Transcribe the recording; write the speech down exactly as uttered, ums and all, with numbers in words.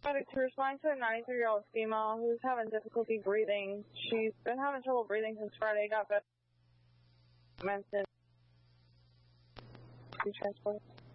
Medic to respond to a ninety-three-year-old female who's having difficulty breathing. She's been having trouble breathing since Friday. Got better. Mentioned. Transport.